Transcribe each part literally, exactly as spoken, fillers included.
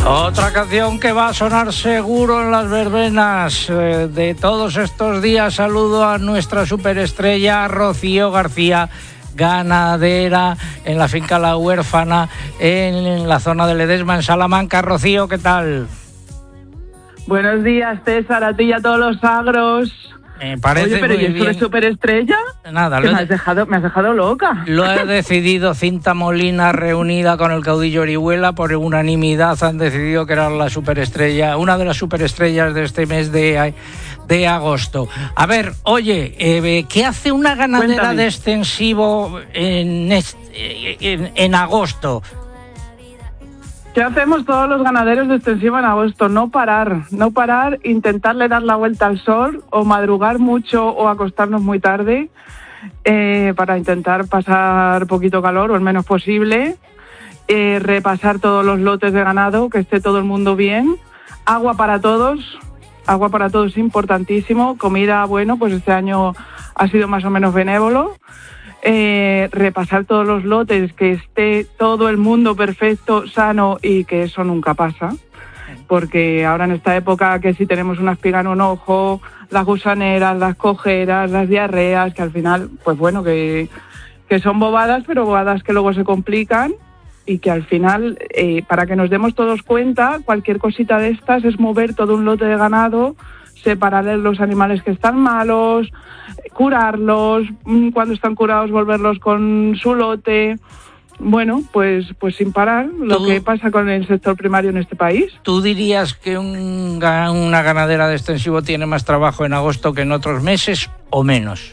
Otra canción que va a sonar seguro en las verbenas eh, de todos estos días. Saludo a nuestra superestrella Rocío García, ganadera en la finca La Huérfana, en, en la zona de Ledesma, en Salamanca. Rocío, ¿qué tal? Buenos días, César, a ti y a todos los agros. Me parece Oye, pero muy ¿y esto bien. de superestrella? Nada, que lo me, he, has dejado, me has dejado loca. Lo he decidido Cinta Molina, reunida con el caudillo Orihuela. Por unanimidad han decidido que era la superestrella, una de las superestrellas de este mes de, de agosto. A ver, oye, eh, ¿qué hace una ganadera Cuéntame. de extensivo en, este, en, en agosto? ¿Qué hacemos todos los ganaderos de extensivo en agosto? No parar, no parar, intentarle dar la vuelta al sol o madrugar mucho o acostarnos muy tarde eh, para intentar pasar poquito calor o el menos posible, eh, repasar todos los lotes de ganado, que esté todo el mundo bien, agua para todos, agua para todos importantísimo, comida, bueno, pues este año ha sido más o menos benévolo. Eh, repasar todos los lotes, que esté todo el mundo perfecto, sano, y que eso nunca pasa, porque ahora en esta época que si tenemos una espiga en un ojo, las gusaneras, las cojeras, las diarreas, que al final, pues bueno, que, que son bobadas, pero bobadas que luego se complican y que al final, eh, para que nos demos todos cuenta, cualquier cosita de estas es mover todo un lote de ganado, separar los animales que están malos, curarlos, cuando están curados volverlos con su lote. Bueno, pues pues sin parar, lo ¿Tú, que pasa con el sector primario en este país. ¿Tú dirías que un, una ganadera de extensivo tiene más trabajo en agosto que en otros meses o menos?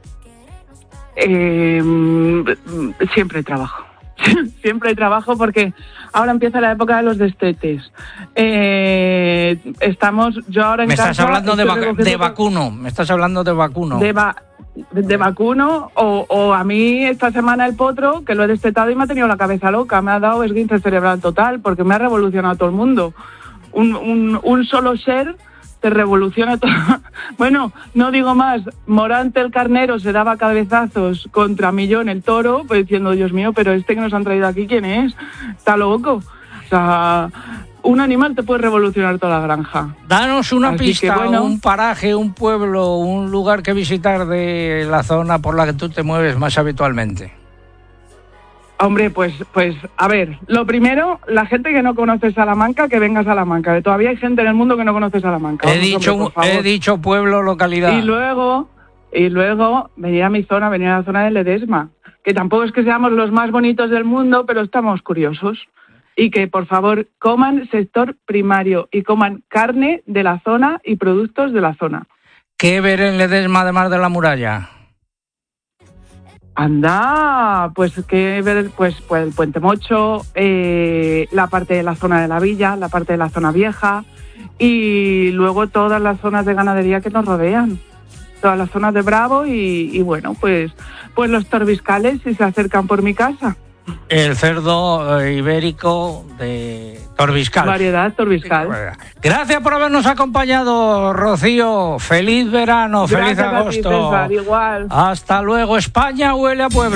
Eh, siempre hay trabajo. Siempre hay trabajo porque ahora empieza la época de los destetes. Eh, estamos, yo ahora en Me casa... estás hablando de, vac- de con... vacuno, me estás hablando de vacuno. De, va- de vacuno o, o a mí esta semana el potro, que lo he destetado y me ha tenido la cabeza loca, me ha dado esguince cerebral total porque me ha revolucionado todo el mundo. Un, un, un solo ser te revoluciona todo. Bueno, no digo más, Morante el carnero se daba cabezazos contra Millón el toro, pues diciendo, Dios mío, pero este que nos han traído aquí, ¿quién es? Está loco. O sea, un animal te puede revolucionar toda la granja. Danos una Así pista, que, bueno, un paraje, un pueblo, un lugar que visitar de la zona por la que tú te mueves más habitualmente. Hombre, pues, pues, a ver, lo primero, la gente que no conoce Salamanca, que venga a Salamanca, que todavía hay gente en el mundo que no conoce Salamanca. He Vamos, dicho, hombre, por favor. he dicho pueblo, localidad. Y luego, y luego venir a mi zona, venir a la zona de Ledesma, que tampoco es que seamos los más bonitos del mundo, pero estamos curiosos. Y que, por favor, coman sector primario y coman carne de la zona y productos de la zona. ¿Qué ver en Ledesma además de la muralla? Anda, pues que ver, pues, pues el Puente Mocho, eh, la parte de la zona de la villa, la parte de la zona vieja y luego todas las zonas de ganadería que nos rodean, todas las zonas de Bravo y, y bueno, pues, pues los torbiscales si se acercan por mi casa. El cerdo eh, ibérico de Torbiscal. Variedad torbiscal. Gracias por habernos acompañado, Rocío. Feliz verano, feliz Gracias agosto. a ti, César, igual. Hasta luego. España huele a pueblo.